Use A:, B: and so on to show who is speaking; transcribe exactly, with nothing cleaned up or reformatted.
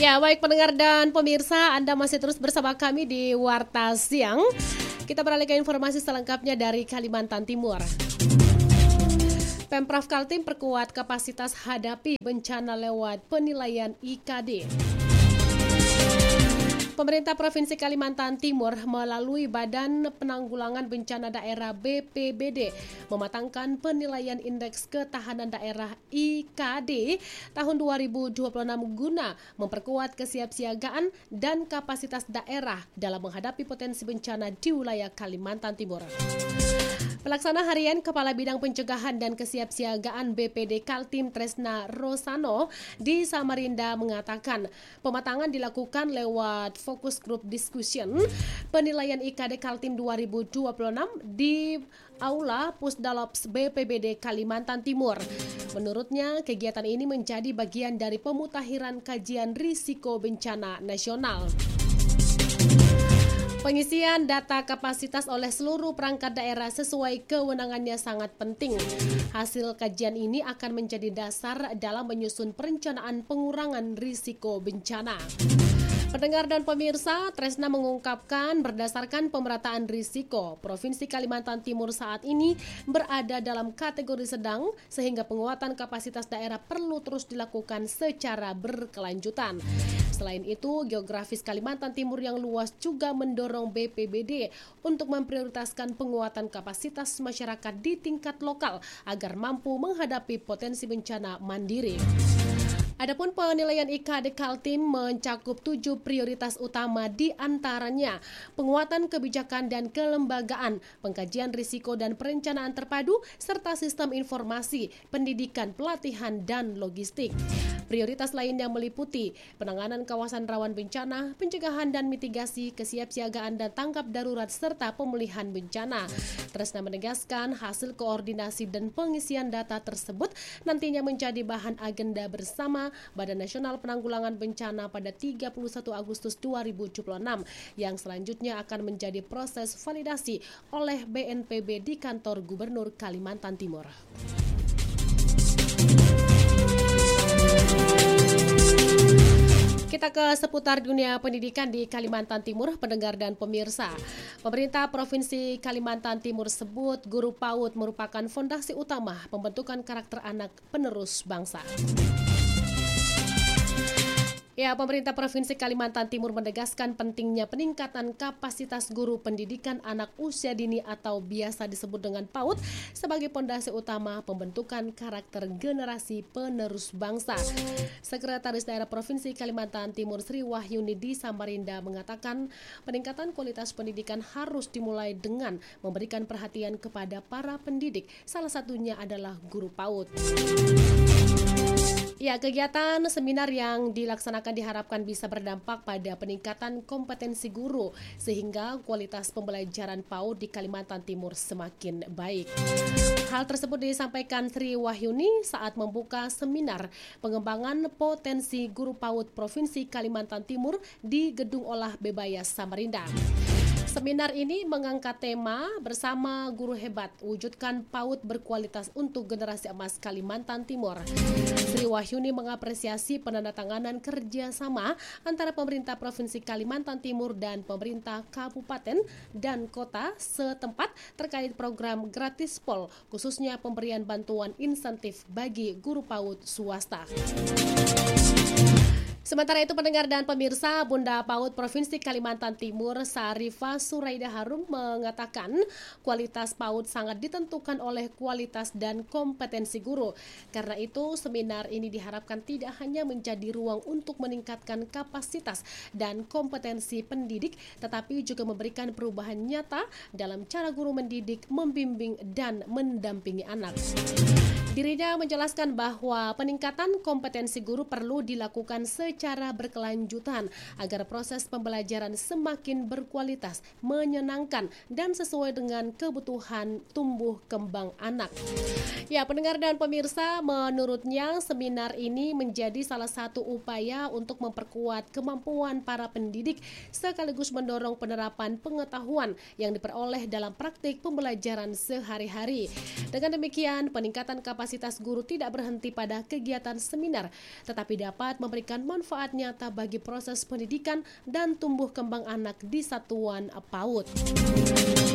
A: Ya, baik pendengar dan pemirsa, Anda masih terus bersama kami di Warta Siang. Kita beralih ke informasi selengkapnya dari Kalimantan Timur. Pemprov Kaltim perkuat kapasitas hadapi bencana lewat penilaian I K D. Pemerintah Provinsi Kalimantan Timur melalui Badan Penanggulangan Bencana Daerah B P B D mematangkan penilaian Indeks Ketahanan Daerah I K D tahun dua ribu dua puluh enam guna memperkuat kesiapsiagaan dan kapasitas daerah dalam menghadapi potensi bencana di wilayah Kalimantan Timur. Pelaksana Harian Kepala Bidang Pencegahan dan Kesiapsiagaan B P D Kaltim Tresna Rosano di Samarinda mengatakan pematangan dilakukan lewat Focus Group Discussion penilaian I K D Kaltim dua ribu dua puluh enam di Aula Pusdalops B P B D Kalimantan Timur. Menurutnya, kegiatan ini menjadi bagian dari pemutakhiran kajian risiko bencana nasional. Pengisian data kapasitas oleh seluruh perangkat daerah sesuai kewenangannya sangat penting. Hasil kajian ini akan menjadi dasar dalam menyusun perencanaan pengurangan risiko bencana. Pendengar dan pemirsa, Tresna mengungkapkan berdasarkan pemerataan risiko, Provinsi Kalimantan Timur saat ini berada dalam kategori sedang sehingga penguatan kapasitas daerah perlu terus dilakukan secara berkelanjutan. Selain itu, geografis Kalimantan Timur yang luas juga mendorong B P B D untuk memprioritaskan penguatan kapasitas masyarakat di tingkat lokal agar mampu menghadapi potensi bencana mandiri. Adapun penilaian I K D Kaltim mencakup tujuh prioritas utama, di antaranya penguatan kebijakan dan kelembagaan, pengkajian risiko dan perencanaan terpadu, serta sistem informasi, pendidikan, pelatihan, dan logistik. Prioritas lainnya meliputi penanganan kawasan rawan bencana, pencegahan dan mitigasi, kesiapsiagaan dan tanggap darurat, serta pemulihan bencana. Tresna menegaskan hasil koordinasi dan pengisian data tersebut nantinya menjadi bahan agenda bersama Badan Nasional Penanggulangan Bencana pada tiga puluh satu Agustus dua ribu dua puluh enam yang selanjutnya akan menjadi proses validasi oleh B N P B di kantor Gubernur Kalimantan Timur. Kita ke seputar dunia pendidikan di Kalimantan Timur, pendengar dan pemirsa. Pemerintah Provinsi Kalimantan Timur sebut guru PAUD merupakan fondasi utama pembentukan karakter anak penerus bangsa. Ya, pemerintah Provinsi Kalimantan Timur menegaskan pentingnya peningkatan kapasitas guru pendidikan anak usia dini atau biasa disebut dengan PAUD sebagai pondasi utama pembentukan karakter generasi penerus bangsa. Sekretaris Daerah Provinsi Kalimantan Timur Sri Wahyuni di Samarinda mengatakan peningkatan kualitas pendidikan harus dimulai dengan memberikan perhatian kepada para pendidik, salah satunya adalah guru PAUD. Ya, kegiatan seminar yang dilaksanakan diharapkan bisa berdampak pada peningkatan kompetensi guru sehingga kualitas pembelajaran PAUD di Kalimantan Timur semakin baik. Hal tersebut disampaikan Sri Wahyuni saat membuka seminar pengembangan potensi guru PAUD Provinsi Kalimantan Timur di Gedung Olah Bebayas Samarinda. Seminar ini mengangkat tema bersama guru hebat, wujudkan PAUD berkualitas untuk generasi emas Kalimantan Timur. Sri Wahyuni mengapresiasi penandatanganan kerjasama antara pemerintah Provinsi Kalimantan Timur dan pemerintah kabupaten dan kota setempat terkait program gratis pol, khususnya pemberian bantuan insentif bagi guru PAUD swasta. Sementara itu, pendengar dan pemirsa, Bunda PAUD Provinsi Kalimantan Timur Sarifah Suraida Harum mengatakan kualitas PAUD sangat ditentukan oleh kualitas dan kompetensi guru. Karena itu, seminar ini diharapkan tidak hanya menjadi ruang untuk meningkatkan kapasitas dan kompetensi pendidik, tetapi juga memberikan perubahan nyata dalam cara guru mendidik, membimbing, dan mendampingi anak. Dirinya menjelaskan bahwa peningkatan kompetensi guru perlu dilakukan secara berkelanjutan agar proses pembelajaran semakin berkualitas, menyenangkan, dan sesuai dengan kebutuhan tumbuh kembang anak. Ya, pendengar dan pemirsa, menurutnya seminar ini menjadi salah satu upaya untuk memperkuat kemampuan para pendidik sekaligus mendorong penerapan pengetahuan yang diperoleh dalam praktik pembelajaran sehari-hari. Dengan demikian, peningkatan kapasitas kapasitas guru tidak berhenti pada kegiatan seminar, tetapi dapat memberikan manfaat nyata bagi proses pendidikan dan tumbuh kembang anak di satuan PAUD.